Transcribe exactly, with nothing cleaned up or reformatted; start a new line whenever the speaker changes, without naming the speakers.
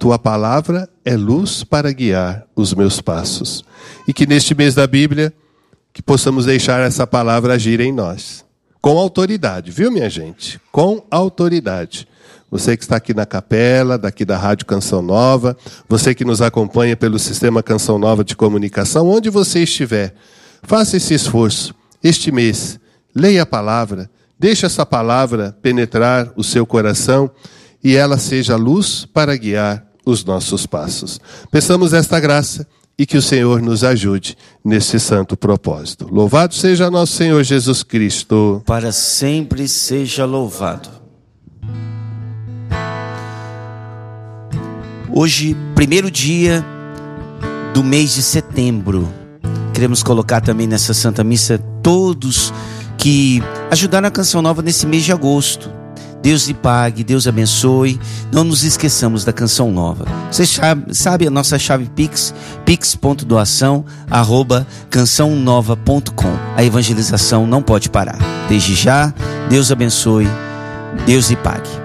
tua palavra é luz para guiar os meus passos. E que neste mês da Bíblia, que possamos deixar essa palavra agir em nós. Com autoridade, viu, minha gente? Com autoridade. Você que está aqui na capela, daqui da Rádio Canção Nova, você que nos acompanha pelo Sistema Canção Nova de Comunicação, onde você estiver, faça esse esforço. Este mês, leia a palavra, deixe essa palavra penetrar o seu coração e ela seja luz para guiar os nossos passos. Peçamos esta graça e que o Senhor nos ajude nesse santo propósito. Louvado seja nosso Senhor Jesus Cristo.
Para sempre seja louvado. Hoje, primeiro dia do mês de setembro, queremos colocar também nessa Santa Missa todos que ajudaram a Canção Nova nesse mês de agosto. Deus lhe pague, Deus abençoe. Não nos esqueçamos da Canção Nova. Você sabe, sabe a nossa chave Pix? pix.doação arroba canção nova ponto com. A evangelização não pode parar. Desde já, Deus abençoe, Deus lhe pague.